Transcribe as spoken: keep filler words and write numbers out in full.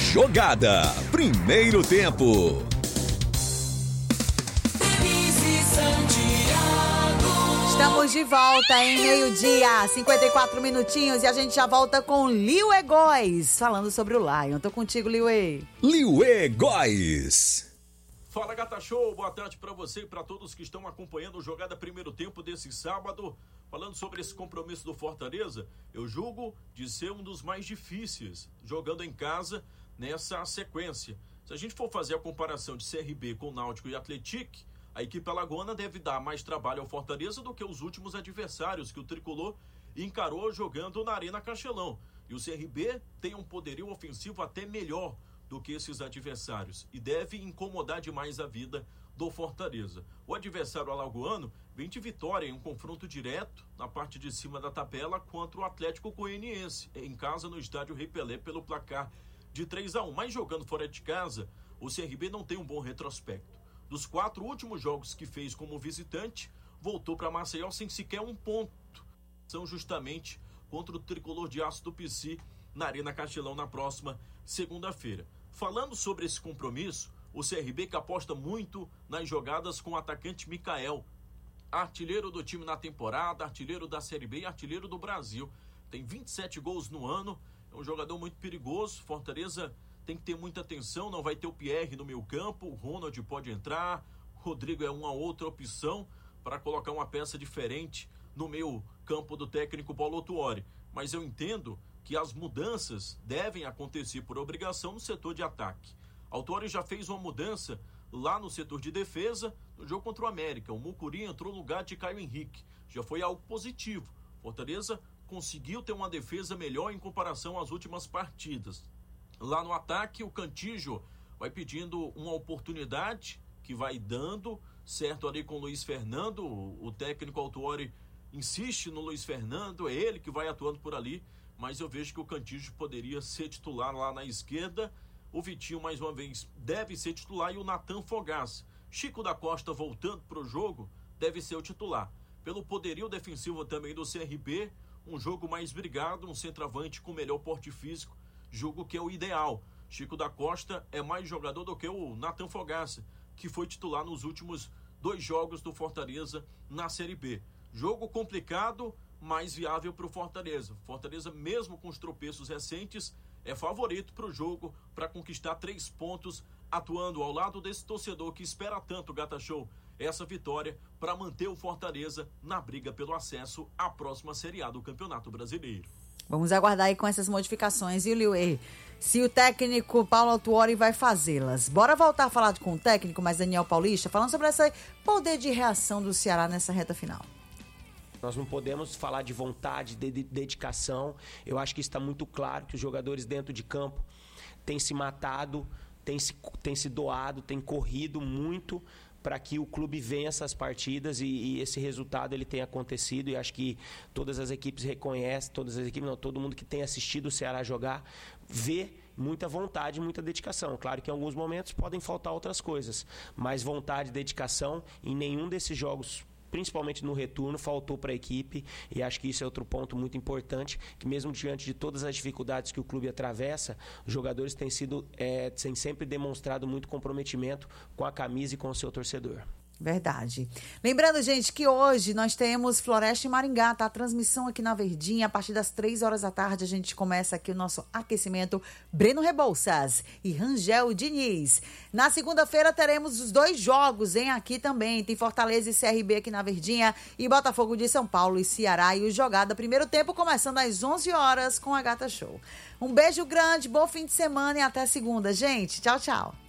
Jogada, primeiro tempo. Estamos de volta em meio-dia, cinquenta e quatro minutinhos, e a gente já volta com Liuê Góes, falando sobre o Lion. Tô contigo, Liuê. Liuê Góes. Fala, Gata Show, boa tarde para você e para todos que estão acompanhando o Jogada Primeiro Tempo desse sábado. Falando sobre esse compromisso do Fortaleza, eu julgo de ser um dos mais difíceis, jogando em casa nessa sequência. Se a gente for fazer a comparação de C R B com Náutico e Atlético, a equipe alagoana deve dar mais trabalho ao Fortaleza do que os últimos adversários que o Tricolor encarou jogando na Arena Castelão. E o C R B tem um poderio ofensivo até melhor do que esses adversários e deve incomodar demais a vida do Fortaleza. O adversário alagoano vem de vitória em um confronto direto na parte de cima da tabela contra o Atlético Goianiense, em casa no estádio Rei Pelé, pelo placar de três a um. Mas jogando fora de casa, o C R B não tem um bom retrospecto. Dos quatro últimos jogos que fez como visitante, voltou para Maceió sem sequer um ponto. São justamente contra o Tricolor de Aço do P C na Arena Castelão na próxima segunda-feira. Falando sobre esse compromisso, o C R B que aposta muito nas jogadas com o atacante Mikael, artilheiro do time na temporada, artilheiro da Série B e artilheiro do Brasil. Tem vinte e sete gols no ano, é um jogador muito perigoso. Fortaleza tem que ter muita atenção, não vai ter o Pierre no meio campo, o Ronald pode entrar, o Rodrigo é uma outra opção para colocar uma peça diferente no meio campo do técnico Paulo Autuori. Mas eu entendo que as mudanças devem acontecer por obrigação no setor de ataque. Autuori já fez uma mudança lá no setor de defesa no jogo contra o América. O Mucuri entrou no lugar de Caio Henrique. Já foi algo positivo. Fortaleza conseguiu ter uma defesa melhor em comparação às últimas partidas. Lá no ataque, o Cantígio vai pedindo uma oportunidade que vai dando, certo, ali com o Luiz Fernando. O técnico Autuori insiste no Luiz Fernando, é ele que vai atuando por ali, mas eu vejo que o Cantígio poderia ser titular lá na esquerda. O Vitinho, mais uma vez, deve ser titular e o Natan Fogaça. Chico da Costa voltando para o jogo, deve ser o titular. Pelo poderio defensivo também do C R B, um jogo mais brigado, um centroavante com melhor porte físico, julgo que é o ideal. Chico da Costa é mais jogador do que o Natan Fogaça, que foi titular nos últimos dois jogos do Fortaleza na Série B. Jogo complicado, mais viável para o Fortaleza. Fortaleza, mesmo com os tropeços recentes, é favorito para o jogo, para conquistar três pontos, atuando ao lado desse torcedor que espera tanto, Gata Show, essa vitória para manter o Fortaleza na briga pelo acesso à próxima Série A do Campeonato Brasileiro. Vamos aguardar aí com essas modificações, e o Liuê, se o técnico Paulo Autuori vai fazê-las. Bora voltar a falar com o técnico, mas Daniel Paulista, falando sobre esse poder de reação do Ceará nessa reta final. Nós não podemos falar de vontade, de dedicação. Eu acho que está muito claro que os jogadores dentro de campo têm se matado, têm se, têm se doado, têm corrido muito para que o clube venha essas partidas e, e esse resultado ele tenha acontecido. E acho que todas as equipes reconhecem, todas as equipes, não, todo mundo que tem assistido o Ceará jogar, vê muita vontade, muita dedicação. Claro que em alguns momentos podem faltar outras coisas, mas vontade e dedicação em nenhum desses jogos, principalmente no retorno, faltou para a equipe, e acho que isso é outro ponto muito importante, que mesmo diante de todas as dificuldades que o clube atravessa, os jogadores têm sido, é, têm sempre demonstrado muito comprometimento com a camisa e com o seu torcedor. Verdade. Lembrando, gente, que hoje nós temos Floresta e Maringá, tá? A transmissão aqui na Verdinha, a partir das três horas da tarde, a gente começa aqui o nosso aquecimento. Breno Rebouças e Rangel Diniz. Na segunda-feira teremos os dois jogos, hein? Aqui também, tem Fortaleza e C R B aqui na Verdinha, e Botafogo de São Paulo e Ceará, e o Jogada Primeiro Tempo começando às onze horas com a Gata Show. Um beijo grande, bom fim de semana e até segunda, gente. Tchau, tchau.